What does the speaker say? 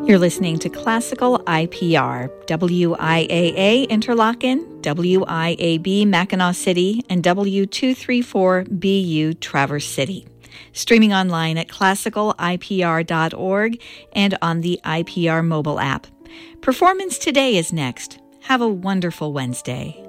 You're listening to Classical IPR, WIAA Interlaken, WIAB Mackinac City, and W234BU Traverse City. Streaming online at classicalipr.org and on the IPR mobile app. Performance Today is next. Have a wonderful Wednesday.